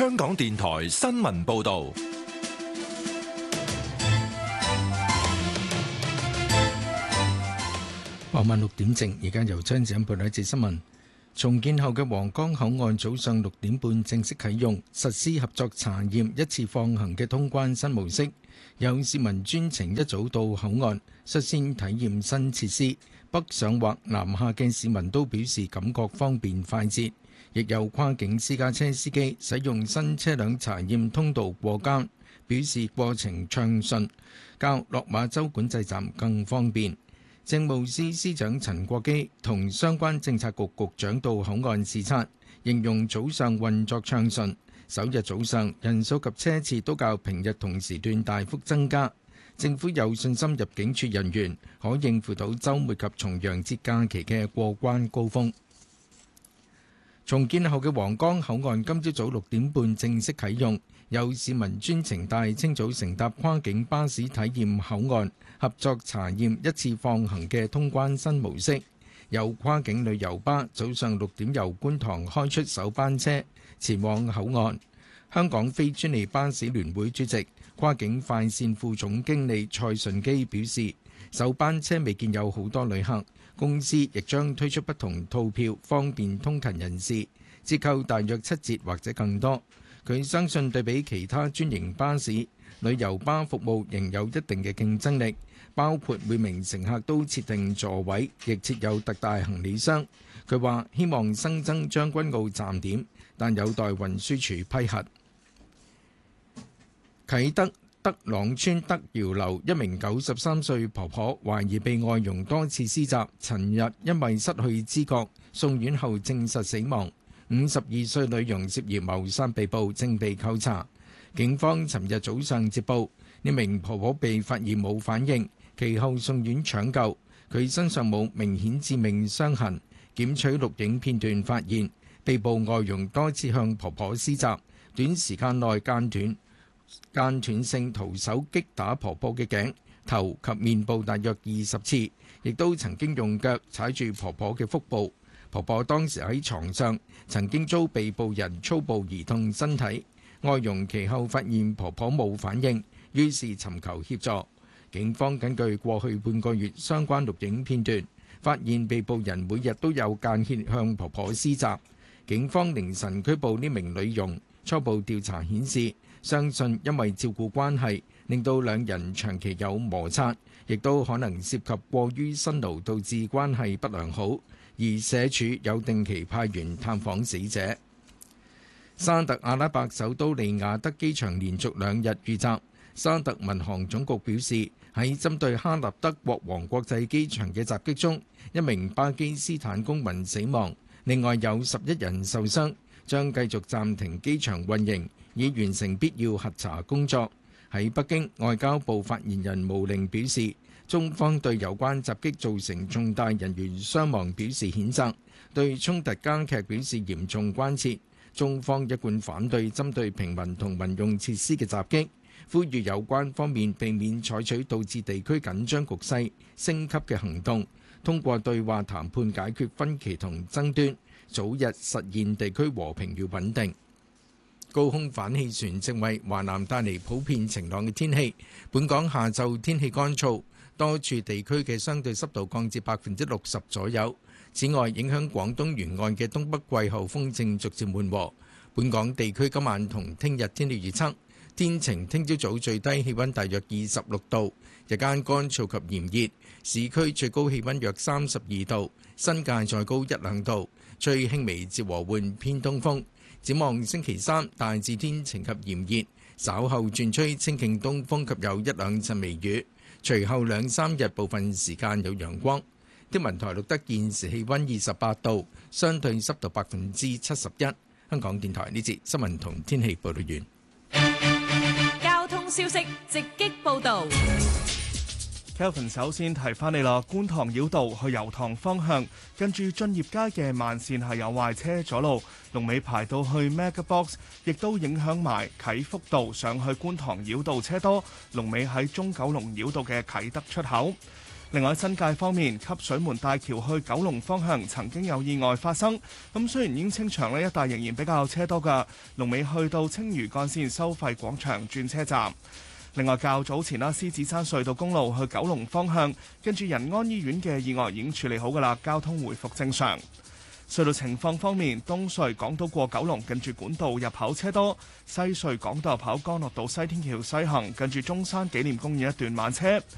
香港電台新聞報道。 傍晚6點正，而家由張子欣報道一節新聞。重建後嘅皇崗口岸早上6點半正式啟用，實施合作查驗一次放行嘅通關新模式。有市民專程一早到口岸，率先體驗新設施。北上或南下嘅市民都表示感覺方便快捷，亦有跨境私家車司機使用新車輛查驗通道過關，表示過程暢順，較落馬洲管制站更方便。政務司司長陳國基同相關政策局局長到口岸視察，形容早上運作暢順，首日早上人數及車次都較平日同時段大幅增加。政府有信心入境處人員可應付到週末及重陽節假期嘅過關高峰。重建後嘅皇崗口岸今朝早6點半正式啟用，有市民專程大清早乘搭跨境巴士體驗口岸合作查驗一次放行嘅通關新模式。有跨境旅遊巴早上6點由觀塘開出首班車前往口岸。香港非專利巴士聯會主席、跨境快線副總經理蔡順基表示，首班車未見有好多旅客，公司亦將推出不同套票，方便通勤人士，折扣大約7折或者更多。佢相信對比其他專營巴士，旅遊巴服務仍有一定嘅競爭力，包括每名乘客都設定座位，亦設有特大行李箱。佢話希望新增將軍澳站點，但有待運輸署批核。啟德德朗村德瑤樓一名93歲婆婆懷疑被外傭多次施襲，尋日因為失去知覺送院後證實死亡。52歲女傭涉嫌謀殺被捕，正被扣查。警方尋日早上接報，呢名婆婆被發現冇反應，其後送院搶救。佢身上冇明顯致命傷痕。檢取錄影片段發現，被捕外傭多次向婆婆施襲，短時間內間斷性徒手擊打婆婆嘅頸、頭及面部大約20次，亦都曾經用腳踩住婆婆嘅腹部。婆婆當時喺床上，曾經遭被捕人粗暴移動身體。外傭其後發現婆婆冇反應，於是尋求協助。警方根據過去半個月相關錄影片段，發現被捕人每日都有間歇向婆婆施襲。警方凌晨拘捕呢名女傭，初步調查顯示，相信因為照顧關係，令到兩人長期有摩擦，亦都可能涉及過於辛勞導致關係不良好。而社署有定期派員探訪死者。沙特阿拉伯首都利雅得機場連續2日遇襲。沙特民航總局表示，喺針對哈立德國王國際機場嘅襲擊中，一名巴基斯坦公民死亡，另外有11人受傷，將繼續暫停機場運營，以完成必要核查工作。喺北京，外交部發言人毛寧表示，中方對有關襲擊造成重大人員傷亡表示譴責，對衝突加劇表示嚴重關切。中方一貫反對針對平民同民用設施嘅襲擊，呼籲有關方面避免採取導致地區緊張局勢升級嘅行動，通過對話談判解決分歧同爭端，早日實現地區和平與穩定。高空反氣旋正為華南帶嚟普遍晴朗嘅天氣，本港下晝天氣乾燥，多處地區嘅相對濕度降至60%左右。此外，影響廣東沿岸嘅東北季候風正逐漸緩和。本港地區今晚同聽日天氣預測，天晴，聽朝早最低氣温大約26度，日間乾燥及炎熱，市區最高氣温約32度，新界再高1-2度，吹輕微至和緩偏東風。展望星期三大致天晴及炎熱，稍後轉吹清勁東風及有1-2陣微雨，隨後2-3日部分時間有陽光。天文台錄得現時氣温28度，相對濕度71%。香港電台呢節新聞同天氣報道完。 交通消息直擊報導。 Kelvin 首先提翻你啦，觀塘繞道去油塘方向，近住駿業街嘅慢線係有壞車阻路，龍尾排到去 MegaBox， 亦都影響埋啟福道上去觀塘繞道車多，龍尾喺中九龍繞道嘅啟德出口。 另外新界方面，汲水門大橋去九龍方向曾經有意外發生，咁雖然已經清場，呢一帶仍然比較車多㗎，龍尾去到青嶼幹線收費廣場轉車站。另外較早前獅子山隧道公路去九龍方向，跟住仁安醫院嘅意外已經處理好㗎啦，交通回復正常。隧道情況方面，東隧港島過九龍近住管道入口車多，西隧港島入口干諾道西天橋西行近住中山紀念公園一段慢車。